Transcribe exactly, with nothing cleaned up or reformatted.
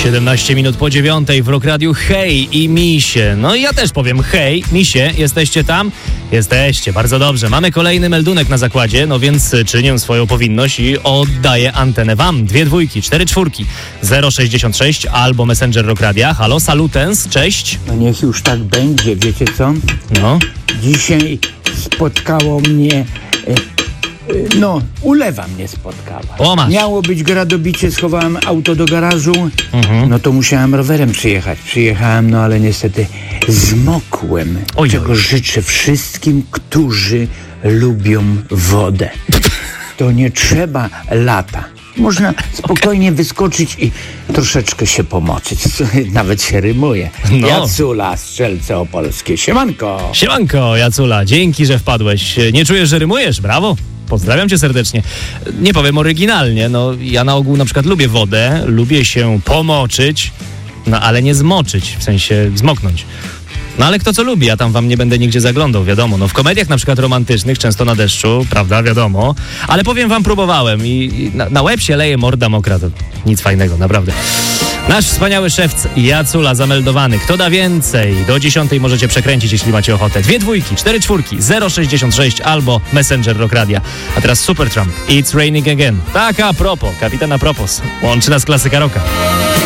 siedemnaście minut po dziewiątej w Rock Radiu. Hej i misie. No i ja też powiem hej, misie, jesteście tam? Jesteście, bardzo dobrze. Mamy kolejny meldunek na zakładzie, no więc czynię swoją powinność i oddaję antenę wam. Dwie dwójki, cztery czwórki, zero sześćdziesiąt sześć albo Messenger Rock Radia. Halo, salutens, cześć. No niech już tak będzie, wiecie co? No. Dzisiaj spotkało mnie... E, No, ulewa mnie spotkała. O, masz. Miało być gradobicie, schowałem auto do garażu, mhm. no to musiałem rowerem przyjechać. Przyjechałem, no ale niestety zmokłem, Oj, czego oj. życzę wszystkim, którzy lubią wodę. To nie trzeba lata. Można spokojnie wyskoczyć i troszeczkę się pomoczyć. Nawet się rymuje. No. Jacula, Strzelce Opolskie. Siemanko! Siemanko, Jacula, dzięki, że wpadłeś. Nie czujesz, że rymujesz? Brawo. Pozdrawiam cię serdecznie. Nie powiem oryginalnie, no ja na ogół na przykład lubię wodę, lubię się pomoczyć, no ale nie zmoczyć, w sensie zmoknąć. No ale kto co lubi, ja tam wam nie będę nigdzie zaglądał, wiadomo. No w komediach na przykład romantycznych, często na deszczu, prawda, wiadomo. Ale powiem wam, próbowałem i, i na, na łeb się leje morda mokra, to nic fajnego, naprawdę. Nasz wspaniały szewc Jacula zameldowany. Kto da więcej? Do dziesiątej możecie przekręcić, jeśli macie ochotę. Dwie dwójki, cztery czwórki, zero sześćdziesiąt sześć albo Messenger Rock Radia. A teraz Supertramp, It's Raining Again. Tak a propos, kapitan a propos. Łączy nas klasyka rocka.